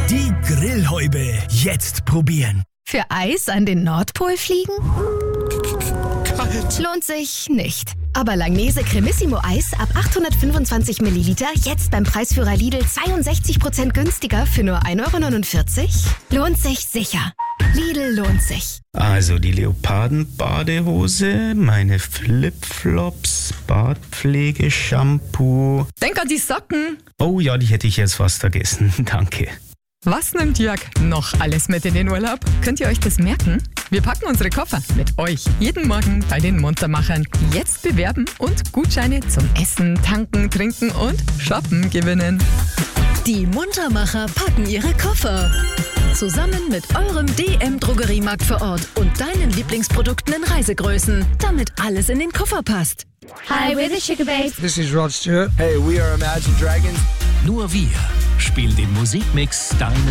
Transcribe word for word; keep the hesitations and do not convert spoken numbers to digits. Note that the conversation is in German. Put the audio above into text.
Die Grillhäube jetzt probieren. Für Eis an den Nordpol fliegen? Kalt. Lohnt sich nicht. Aber Langnese Cremissimo Eis ab achthundertfünfundzwanzig Milliliter jetzt beim Preisführer Lidl zweiundsechzig Prozent günstiger für nur ein Euro neunundvierzig? Lohnt sich sicher. Lidl lohnt sich. Also die Leoparden-Badehose, meine Flipflops, Bartpflege, Shampoo. Denk an die Socken. Oh ja, die hätte ich jetzt fast vergessen. Danke. Was nimmt Jörg noch alles mit in den Urlaub? Könnt ihr euch das merken? Wir packen unsere Koffer mit euch jeden Morgen bei den Muntermachern. Jetzt bewerben und Gutscheine zum Essen, Tanken, Trinken und Shoppen gewinnen. Die Muntermacher packen ihre Koffer. Zusammen mit eurem D M-Drogeriemarkt vor Ort und deinen Lieblingsprodukten in Reisegrößen, damit alles in den Koffer passt. Hi, we're the Sugar Babes. This is Rod Stewart. Hey, we are Imagine Dragons. Nur wir spielen den Musikmix deiner